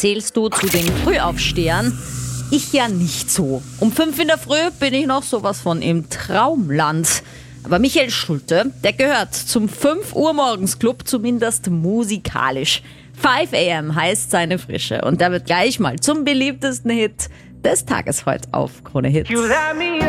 Zählst du zu den Frühaufstehern? Ich ja nicht so. Um 5 in der Früh bin ich noch sowas von im Traumland. Aber Michael Schulte, der gehört zum 5 Uhr morgens Club, zumindest musikalisch. 5 a.m. heißt seine Frische und der wird gleich mal zum beliebtesten Hit des Tages heute auf Krone Hit.